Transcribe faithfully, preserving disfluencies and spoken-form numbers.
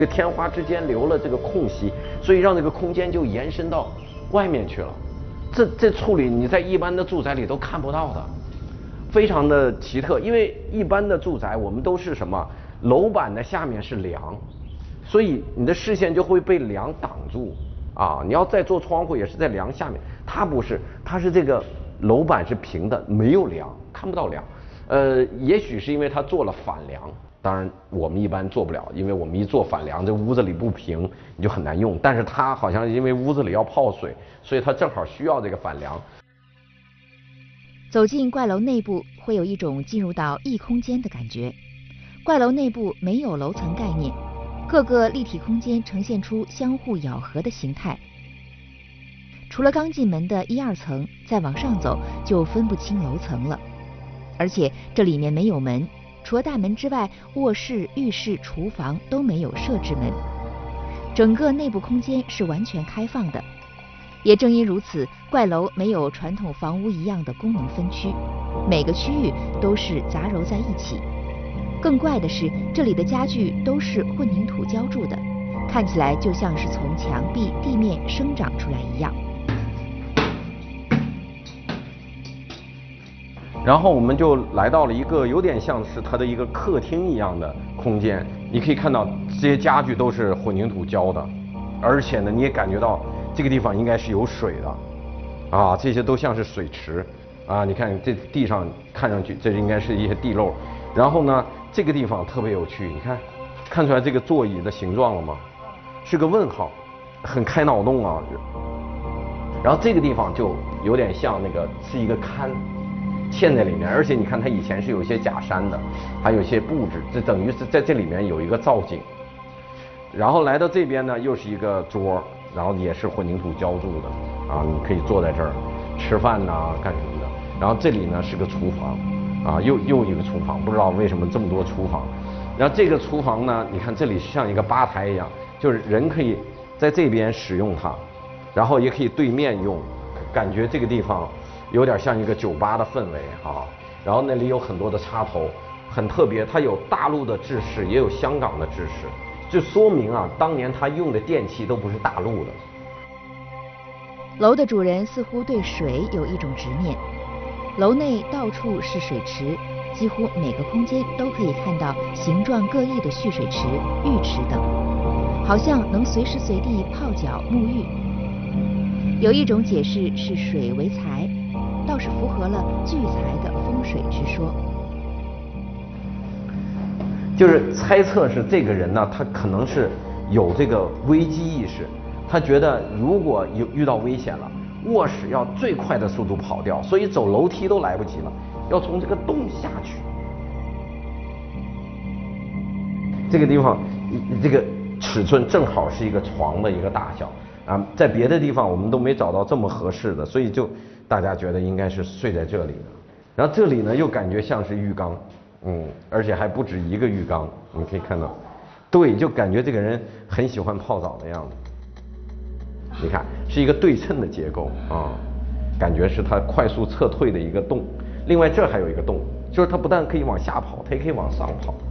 这个天花之间留了这个空隙，所以让这个空间就延伸到外面去了。这这处理你在一般的住宅里都看不到的，非常的奇特。因为一般的住宅我们都是什么，楼板的下面是梁，所以你的视线就会被梁挡住啊。你要再做窗户也是在梁下面，它不是，它是这个楼板是平的，没有梁，看不到梁。呃，也许是因为它做了反梁。当然，我们一般做不了，因为我们一做反梁，这屋子里不平，你就很难用。但是它好像因为屋子里要泡水，所以它正好需要这个反梁。 走进怪楼内部，会有一种进入到异空间的感觉。怪楼内部没有楼层概念，各个立体空间呈现出相互咬合的形态。除了刚进门的一二层，再往上走就分不清楼层了。而且这里面没有门。除了大门之外，卧室、浴室、厨房都没有设置门，整个内部空间是完全开放的。也正因如此，怪楼没有传统房屋一样的功能分区，每个区域都是杂糅在一起。更怪的是，这里的家具都是混凝土浇筑的，看起来就像是从墙壁、地面生长出来一样。 然后我们就来到了一个有点像是它的一个客厅一样的空间，你可以看到这些家具都是混凝土浇的，而且呢，你也感觉到这个地方应该是有水的，啊，这些都像是水池，啊，你看这地上看上去这应该是一些地漏。然后呢，这个地方特别有趣，你看，看出来这个座椅的形状了吗？是个问号，很开脑洞啊。然后这个地方就有点像那个是一个龛。嵌在里面，而且你看它以前是有一些假山的，还有一些布置，这等于是在这里面有一个造景。然后来到这边呢，又是一个桌，然后也是混凝土浇筑的啊，你可以坐在这儿吃饭呐、干什么的。然后这里呢是个厨房啊，又又一个厨房，不知道为什么这么多厨房。然后这个厨房呢，你看这里像一个吧台一样，就是人可以在这边使用它，然后也可以对面用，感觉这个地方有点像一个酒吧的氛围啊，然后那里有很多的插头，很特别，它有大陆的制式，也有香港的制式，就说明啊，当年它用的电器都不是大陆的。 楼的主人似乎对水有一种执念，楼内到处是水池，几乎每个空间都可以看到形状各异的蓄水池、浴池等，好像能随时随地泡脚沐浴。有一种解释是水为财，倒是符合了聚财的风水之说。 就是猜测是这个人呢，他可能是有这个危机意识，他觉得如果有遇到危险了，卧室要最快的速度跑掉，所以走楼梯都来不及了，要从这个洞下去。这个地方，这个尺寸正好是一个床的一个大小。啊，在别的地方我们都没找到这么合适的，所以就大家觉得应该是睡在这里的。然后这里呢又感觉像是浴缸，嗯，而且还不止一个浴缸，你可以看到，对，就感觉这个人很喜欢泡澡的样子。你看，是一个对称的结构啊，感觉是他快速撤退的一个洞。另外这还有一个洞，就是它不但可以往下跑，它也可以往上跑。